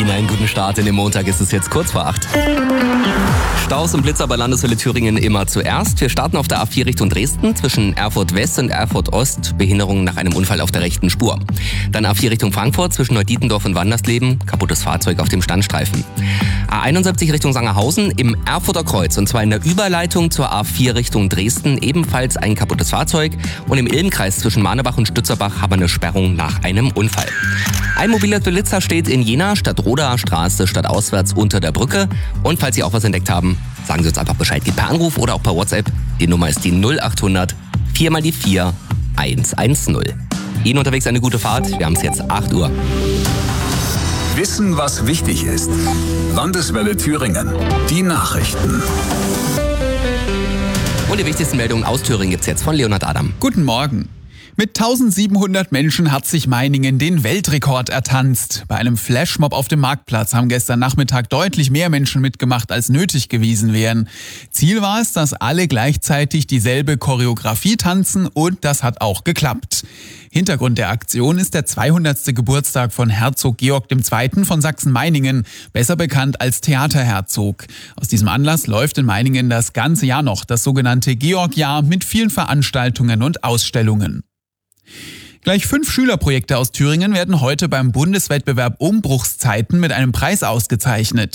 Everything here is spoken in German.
Ihnen einen guten Start in den Montag. Ist es jetzt kurz vor 8. Staus und Blitzer bei Landeshölle Thüringen immer zuerst. Wir starten auf der A4 Richtung Dresden zwischen Erfurt West und Erfurt Ost. Behinderung nach einem Unfall auf der rechten Spur. Dann A4 Richtung Frankfurt zwischen Neudietendorf und Wandersleben. Kaputtes Fahrzeug auf dem Standstreifen. A71 Richtung Sangerhausen im Erfurter Kreuz. Und zwar in der Überleitung zur A4 Richtung Dresden. Ebenfalls ein kaputtes Fahrzeug. Und im Ilmenkreis zwischen Manebach und Stützerbach haben wir eine Sperrung nach einem Unfall. Ein mobiler Blitzer steht in Jena, Stadtrodaer Straße, stadtauswärts unter der Brücke. Und falls Sie auch was entdeckt haben, sagen Sie uns einfach Bescheid. Geht per Anruf oder auch per WhatsApp. Die Nummer ist die 0800 4 mal die 4 110. Ihnen unterwegs eine gute Fahrt. Wir haben es jetzt 8 Uhr. Wissen, was wichtig ist. Landeswelle Thüringen. Die Nachrichten. Und die wichtigsten Meldungen aus Thüringen gibt's jetzt von Leonhard Adam. Guten Morgen. Mit 1700 Menschen hat sich Meiningen den Weltrekord ertanzt. Bei einem Flashmob auf dem Marktplatz haben gestern Nachmittag deutlich mehr Menschen mitgemacht, als nötig gewesen wären. Ziel war es, dass alle gleichzeitig dieselbe Choreografie tanzen, und das hat auch geklappt. Hintergrund der Aktion ist der 200. Geburtstag von Herzog Georg II. Von Sachsen-Meiningen, besser bekannt als Theaterherzog. Aus diesem Anlass läuft in Meiningen das ganze Jahr noch das sogenannte Georg-Jahr mit vielen Veranstaltungen und Ausstellungen. Gleich 5 Schülerprojekte aus Thüringen werden heute beim Bundeswettbewerb Umbruchszeiten mit einem Preis ausgezeichnet.